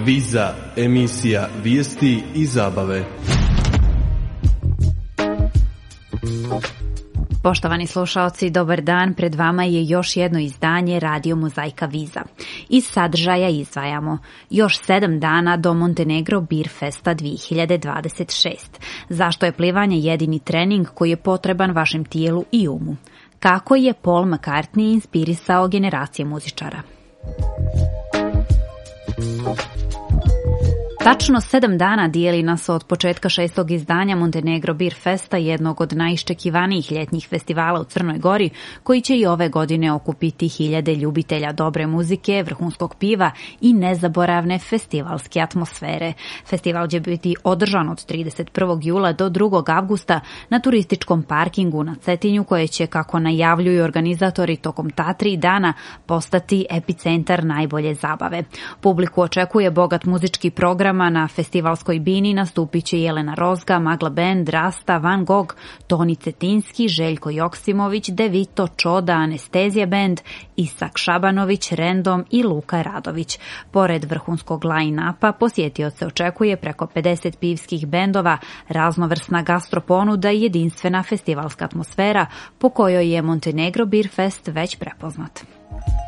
Viza, emisija vijesti i zabave. Poštovani slušaoci, dobar dan, pred vama je još jedno izdanje Radio Mozaika Viza. Iz sadržaja izdvajamo još 7 dana do Montenegro Beer Festa 2026. Zašto je plivanje jedini trening koji je potreban vašem tijelu i umu? Kako je Paul McCartney inspirisao generacije muzičara? Tačno 7 dana dijeli nas od početka 6. izdanja Montenegro Beer Festa, jednog od najiščekivanijih ljetnjih festivala u Crnoj Gori, koji će i ove godine okupiti hiljade ljubitelja dobre muzike, vrhunskog piva i nezaboravne festivalske atmosfere. Festival će biti održan od 31. jula do 2. avgusta na turističkom parkingu na Cetinju, koje će, kako najavljuju organizatori, tokom ta 3 dana postati epicentar najbolje zabave. Publiku očekuje bogat muzički program. Na festivalskoj bini nastupit će Jelena Rozga, Magla Band, Rasta, Van Gogh, Toni Cetinski, Željko Joksimović, Devito, Čoda, Anestezija Band, Isak Šabanović, Random i Luka Radović. Pored vrhunskog line-upa, posjetioce očekuje preko 50 pivskih bendova, raznovrsna gastroponuda i jedinstvena festivalska atmosfera po kojoj je Montenegro Beer Fest već prepoznat.